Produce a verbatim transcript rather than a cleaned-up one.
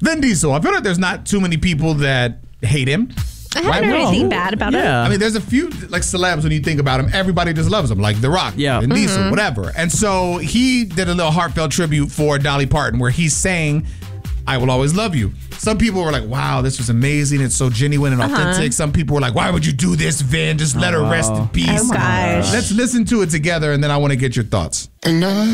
Vin Diesel. I feel like there's not too many people that hate him. I haven't heard Well, anything bad about yeah. it. I mean, there's a few like celebs when you think about him, everybody just loves him, like The Rock, Yeah. Vin Diesel, Mm-hmm. whatever. And so he did a little heartfelt tribute for Dolly Parton where he's saying, I will always love you. Some people were like, wow, this was amazing. It's so genuine and authentic. Uh-huh. Some people were like, why would you do this, Vin? Just let her rest in peace. Oh, gosh. Let's listen to it together, and then I want to get your thoughts. And I